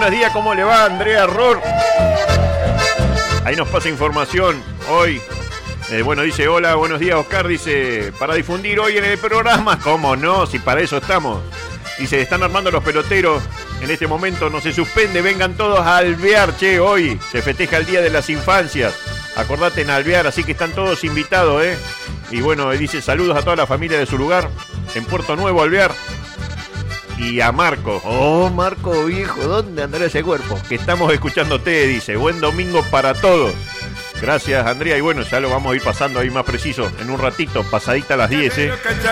buenos días, ¿cómo le va Andrea Ror? Ahí nos pasa información hoy. Bueno, dice, hola, buenos días Oscar, dice, para difundir hoy en el programa, ¿cómo no? Si para eso estamos. Dice, están armando los peloteros, en este momento no se suspende, vengan todos a Alvear, che, hoy se festeja el Día de las Infancias. Acordate en Alvear, así que están todos invitados, Y bueno, dice, saludos a toda la familia de su lugar, en Puerto Nuevo, Alvear. Y a Marco. Oh, Marco, viejo, ¿dónde andará ese cuerpo? Que estamos escuchándote, dice, buen domingo para todos. Gracias, Andrea, y bueno, ya lo vamos a ir pasando ahí más preciso en un ratito, pasadita a las 10,